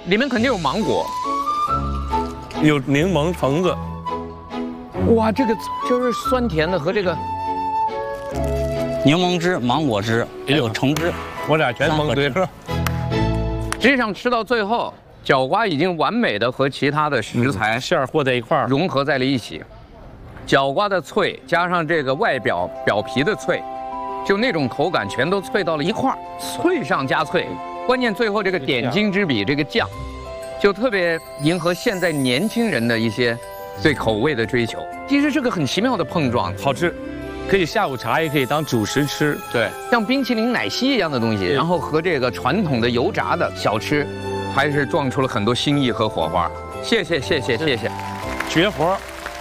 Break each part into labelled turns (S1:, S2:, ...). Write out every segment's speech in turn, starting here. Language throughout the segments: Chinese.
S1: 里面肯定有芒果，
S2: 有柠檬橙子。
S1: 哇，这个就是酸甜的和这个
S3: 柠檬汁、芒果汁还有橙汁，
S2: 我俩全蒙对了。
S1: 实际上吃到最后，角瓜已经完美的和其他的食材
S2: 馅儿和在一块儿，
S1: 融合在了一起。角瓜的脆加上这个外表皮的脆，就那种口感全都脆到了一块儿，脆上加脆。关键最后这个点睛之笔，这个酱，就特别迎合现在年轻人的一些对口味的追求。其实是个很奇妙的碰撞，
S2: 好吃，可以下午茶，也可以当主食吃。
S1: 对，像冰淇淋、奶昔一样的东西，然后和这个传统的油炸的小吃，还是撞出了很多新意和火花。谢谢，
S2: 绝活。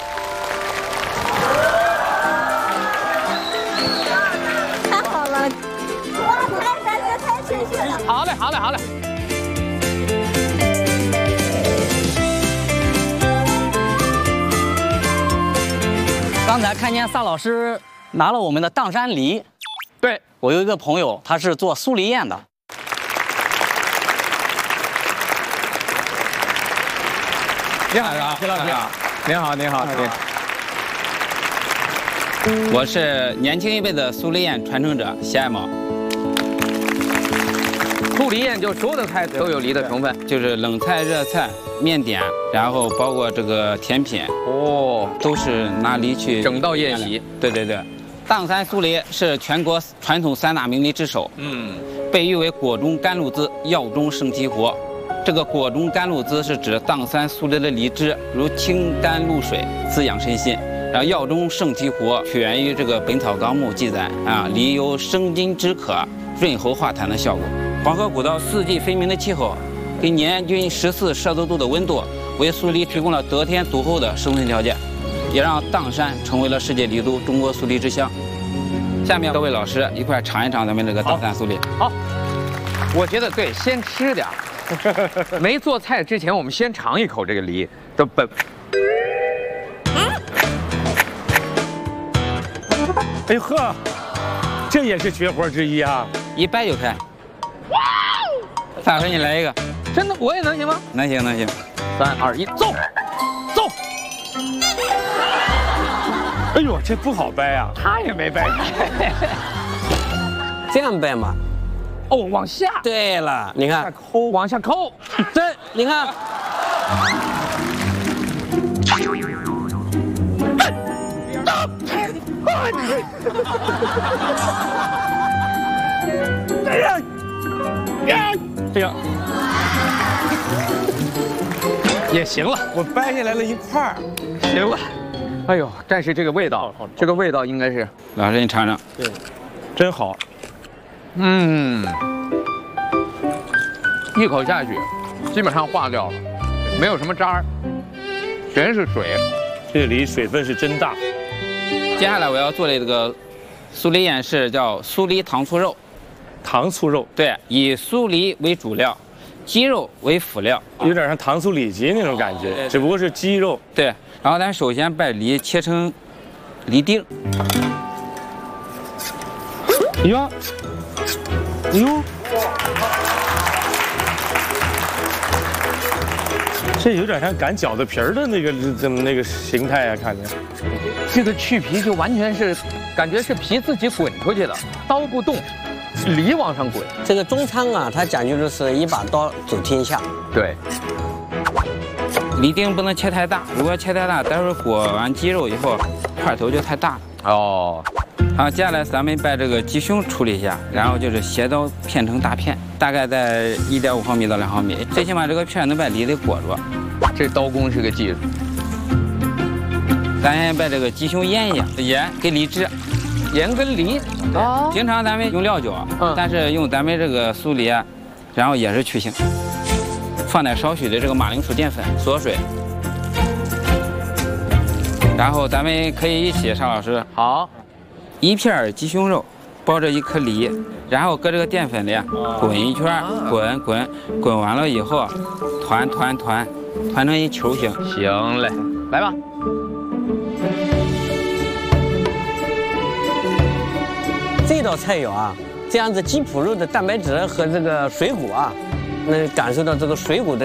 S4: 太好了，哇，太谢谢了。
S1: 好嘞。
S3: 刚才看见萨老师拿了我们的砀山梨，
S1: 对，
S3: 我有一个朋友，他是做酥梨宴的。
S1: 你好，徐老师，您好。
S5: 我是年轻一辈的酥梨宴传承者谢爱毛。
S1: 酥梨宴就所有的菜都有梨的成分，
S5: 就是冷菜、热菜、面点，然后包括这个甜品，都是拿梨去
S1: 整道宴席。
S5: 对。砀山酥梨是全国传统3大名梨之首，被誉为果中甘露滋，药中胜其活。这个果中甘露滋是指砀山酥梨的梨汁如清甘露水，滋养身心。然后药中胜其活取源于这个《本草纲目》记载梨有生津止渴、润喉化痰的效果。黄河古道四季分明的气候，跟年均14摄氏度的温度，为酥梨提供了得天独厚的生存条件，也让砀山成为了世界梨都、中国酥梨之乡。下面各位老师一块尝一尝咱们这个砀山酥梨。
S1: 好，我觉得对，先吃点儿。没做菜之前，我们先尝一口这个梨的本。
S2: 哎呦呵，这也是绝活之一啊！
S5: 一掰就开。哇！萨老师，你来一个。
S1: 真的，我也能行吗？
S5: 能行。3、
S1: 2、1，走。
S2: 哎呦，这不好掰啊！
S1: 他也没掰开。
S3: 这样掰嘛？
S1: 哦，往下。
S3: 对了，你看，
S1: 往下抠。
S3: 这你看。
S2: 这样
S1: 也行了，
S2: 我掰下来了一块儿，
S1: 行了。哎呦，但是这个味道，这个味道应该是，
S5: 老师你尝尝。
S2: 对，真好。
S1: 一口下去，基本上化掉了，没有什么渣儿，全是水。
S2: 这个梨水分是真大。
S5: 接下来我要做的这个酥梨宴是叫酥梨糖醋肉。
S2: 糖醋肉，
S5: 对，以酥梨为主料，鸡肉为辅料，
S2: 有点像糖醋里脊那种感觉，只不过是鸡肉。
S5: 对，然后咱首先把梨切成梨丁。
S2: 呀，哎呦，这有点像擀饺子皮儿的那个形态啊，看着。
S1: 这个去皮就完全是，感觉是皮自己滚出去的，刀不动。梨往上滚，
S3: 这个中餐啊，它讲究的是一把刀走天下。
S1: 对，
S5: 梨丁不能切太大，如果切太大，待会儿裹完鸡肉以后，块头就太大了。
S1: 哦，
S5: 好，接下来咱们把这个鸡胸处理一下，然后就是斜刀片成大片，大概在1.5毫米到2毫米，最起码这个片能把梨给裹住。
S1: 这刀工是个技术。
S5: 咱先把这个鸡胸腌一下，盐跟梨汁。
S1: 盐跟梨，
S5: 平常咱们用料酒，但是用咱们这个酥梨啊，然后也是去腥，放点少许的这个马铃薯淀粉锁水，然后咱们可以一起，邵老师，
S1: 好，
S5: 一片鸡胸肉包着一颗梨，然后搁这个淀粉里滚一圈，滚完了以后，团成一球形。
S1: 行嘞，来吧。
S3: 这道菜有啊，这样子鸡脯肉的蛋白质和这个水果啊，能感受到这个水果的